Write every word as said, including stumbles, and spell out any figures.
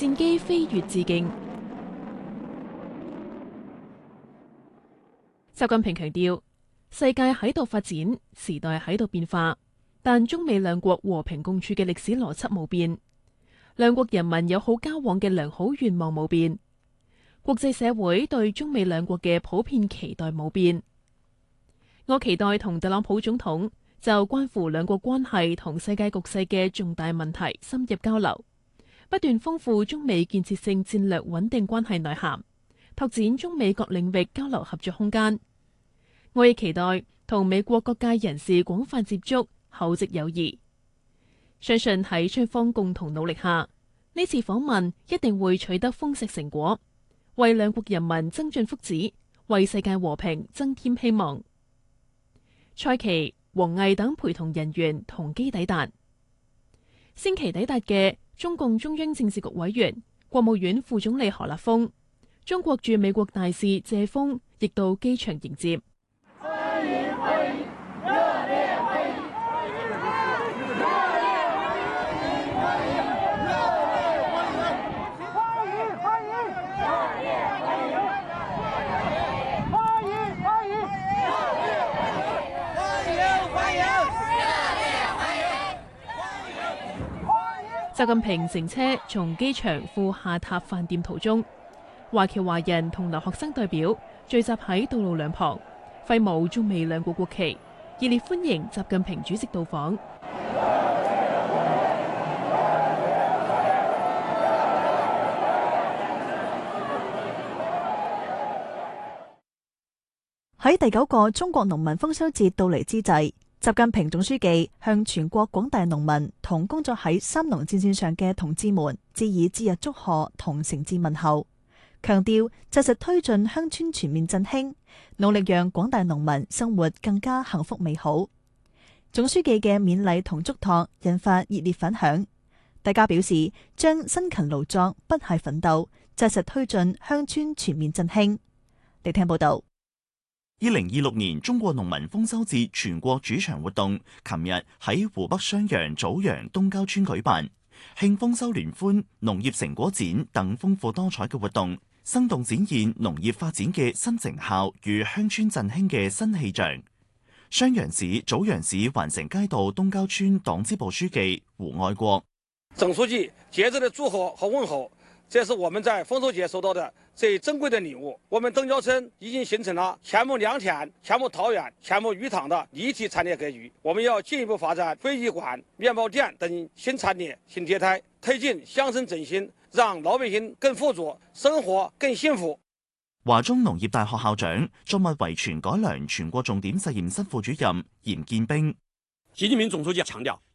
戰機飛越致敬。習近平強調，世界喺度發展，時代喺度變化，但中美兩國和平共處嘅歷史邏輯冇變，兩國人民友好交往嘅良好願望冇變，國際社會對中美兩國嘅普遍期待冇變。我期待同特朗普總統就關乎兩國關係同世界局勢嘅重大問題深入交流，不斷豐富中美建設性戰略穩定關係內涵，拓展中美各領域交流合作空間。我亦期待同美國各界人士廣泛接觸，厚植友誼。相信喺雙方共同努力下，呢次訪問一定會取得豐碩成果，為兩國人民增進福祉，為世界和平增添希望。蔡奇、王毅等陪同人員同機抵達。星期抵達嘅中共中央政治局委員、國務院副總理何立峰、中國駐美國大使謝鋒亦到機場迎接。習近平乘車從機場赴下榻飯店途中，華僑華人同留學生代表聚集喺道路兩旁，揮舞中美兩國國旗，熱烈歡迎習近平主席到訪。 喺第九個中國農民豐收節到嚟之際，習近平總書記向全國廣大農民同工作喺三農戰線上嘅同志們致以節日祝賀同誠摯問候，強調紮實推進鄉村全面振興，努力讓廣大農民生活更加幸福美好。總書記嘅勉勵同囑託引發熱烈反響，大家表示將辛勤勞作、不懈奮鬥，紮實推進鄉村全面振興。嚟聽報道。 二零二六年中國農民豐收節全國主場活動，琴日喺湖北襄陽棗陽東郊村舉辦，慶豐收聯歡、農業成果展等豐富多彩嘅活動，生動展現農業發展嘅新成效與鄉村振興嘅新氣象。襄陽市棗陽市環城街道東郊村黨支部書記胡愛國： 總書記節日的祝賀和問候，這是我們在豐收節收到的最珍貴的禮物。我們東郊村已經形成了黔牧良田、黔牧桃園、黔牧魚塘的立體產業格局。我們要進一步發展飛機館、麵包店等新產業新業態，推進鄉村振興，讓老百姓更富足，生活更幸福。 華中農業大學校長、作物遺傳改良全國重點實驗室副主任嚴建兵： 習近平總書記強調，